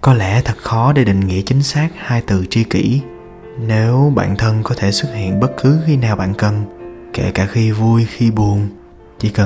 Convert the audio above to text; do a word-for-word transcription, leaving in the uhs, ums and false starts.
Có lẽ thật khó để định nghĩa chính xác hai từ tri kỷ. Nếu bạn thân có thể xuất hiện bất cứ khi nào bạn cần, kể cả khi vui khi buồn, chỉ cần